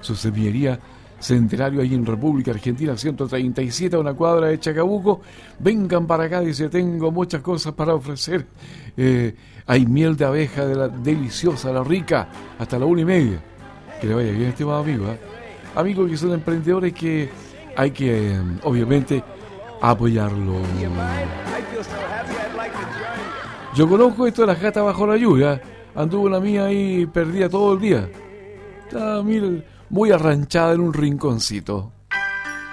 su semillería Centenario ahí en República Argentina 137, a una cuadra de Chacabuco. Vengan para acá, dice, tengo muchas cosas para ofrecer. Hay miel de abeja de la deliciosa, la rica, hasta la 1:30. Que le vaya bien, estimado amigo, ¿eh? Amigos que son emprendedores, que hay que obviamente apoyarlo. Yo conozco esto de las gatas bajo la lluvia. Anduvo una mía ahí perdida todo el día. Está, mira, muy arranchada en un rinconcito.